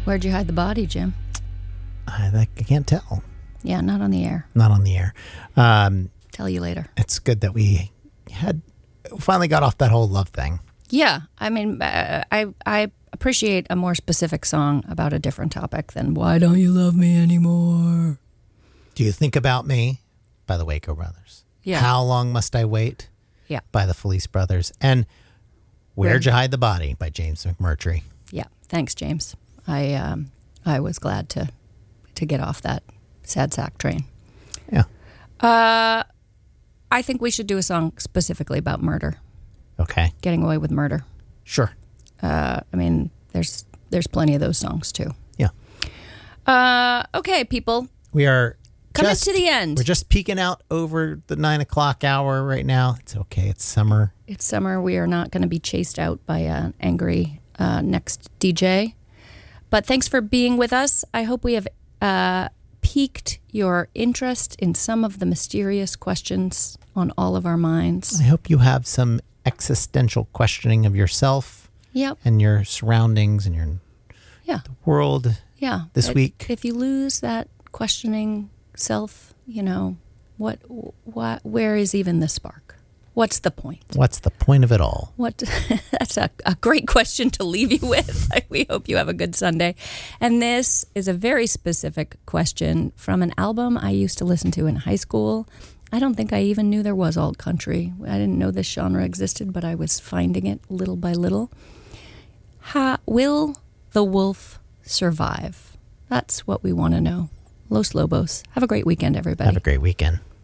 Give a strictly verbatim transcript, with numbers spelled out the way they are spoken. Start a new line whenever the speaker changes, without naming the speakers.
Where'd you hide the body, Jim?
I, I can't tell.
Yeah, not on the air.
Not on the air. Um,
Tell you later.
it's good that we had finally got off that whole love thing.
Yeah, I mean, uh, I I appreciate a more specific song about a different topic than "Why Don't You Love Me Anymore?"
Do you think about me? By the Waco Brothers.
Yeah.
How long must I wait?
Yeah.
By the Felice Brothers. And Where'd
Where-
You Hide the Body? By James McMurtry.
Yeah, thanks, James. I um, I was glad to to get off that sad sack train.
Yeah.
Uh, I think we should do a song specifically about murder,
Okay.
getting away with murder.
Sure.
Uh, I mean, there's there's plenty of those songs too.
Yeah.
Uh, okay, people,
We are
coming
just,
to the end.
We're just peeking out over the nine o'clock hour right now. It's okay. It's summer.
It's summer. We are not going to be chased out by an angry uh, next D J. But thanks for being with us. I hope we have uh, piqued your interest in some of the mysterious questions on all of our minds.
I hope you have some existential questioning of yourself
Yep.
and your surroundings and your
Yeah.
world
Yeah.
this
If-
week.
If you lose that questioning self, you know, what, what, where is even the spark? What's the point?
What's the point of it all?
What? That's a, a great question to leave you with. We hope you have a good Sunday. And this is a very specific question from an album I used to listen to in high school. I don't think I even knew there was alt country. I didn't know this genre existed, but I was finding it little by little. Ha, will the wolf survive? That's what we want to know. Los Lobos. Have a great weekend, everybody.
Have a great weekend.